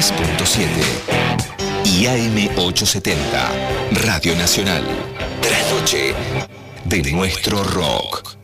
93.7 y AM870, Radio Nacional. Trasnoche de nuestro rock.